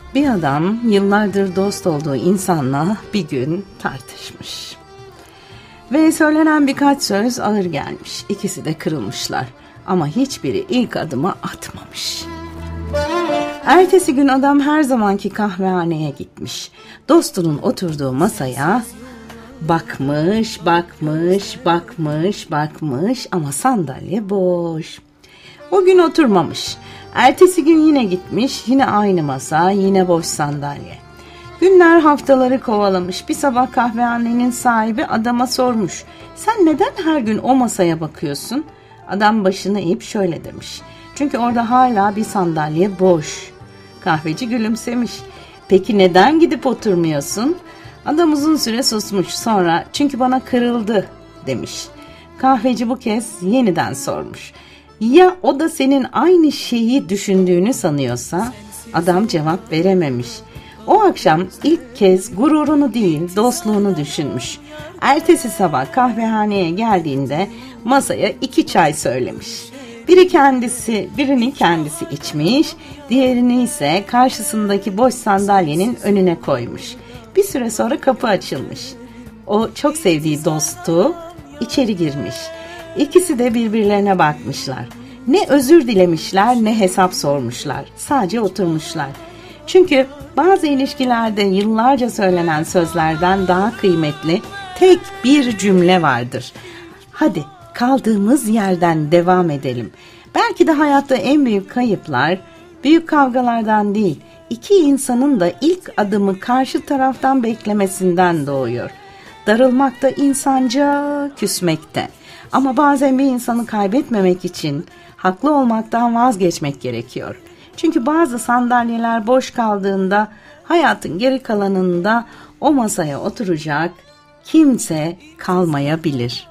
Bir adam yıllardır dost olduğu insanla bir gün tartışmış. Ve söylenen birkaç söz ağır gelmiş. İkisi de kırılmışlar. Ama hiçbiri ilk adımı atmamış. Ertesi gün adam her zamanki kahvehaneye gitmiş. Dostunun oturduğu masaya bakmış ama sandalye boş. O gün oturmamış. Ertesi gün yine gitmiş, yine aynı masa, yine boş sandalye. Günler haftaları kovalamış. Bir sabah kahvehanenin sahibi adama sormuş. Sen neden her gün o masaya bakıyorsun? Adam başını eğip şöyle demiş. Çünkü orada hala bir sandalye boş. Kahveci gülümsemiş. Peki neden gidip oturmuyorsun? Adam uzun süre susmuş. Sonra çünkü bana kırıldı demiş. Kahveci bu kez yeniden sormuş. Ya o da senin aynı şeyi düşündüğünü sanıyorsa? Adam cevap verememiş. O akşam ilk kez gururunu değil dostluğunu düşünmüş. Ertesi sabah kahvehaneye geldiğinde masaya 2 çay söylemiş. Birini kendisi içmiş, diğerini ise karşısındaki boş sandalyenin önüne koymuş. Bir süre sonra kapı açılmış. O çok sevdiği dostu içeri girmiş. İkisi de birbirlerine bakmışlar. Ne özür dilemişler ne hesap sormuşlar. Sadece oturmuşlar. Çünkü bazı ilişkilerde yıllarca söylenen sözlerden daha kıymetli tek bir cümle vardır. Hadi kaldığımız yerden devam edelim. Belki de hayatta en büyük kayıplar büyük kavgalardan değil, 2 insanın da ilk adımı karşı taraftan beklemesinden doğuyor. Darılmak da insanca, küsmekte. Ama bazen bir insanı kaybetmemek için haklı olmaktan vazgeçmek gerekiyor. Çünkü bazı sandalyeler boş kaldığında hayatın geri kalanında o masaya oturacak kimse kalmayabilir.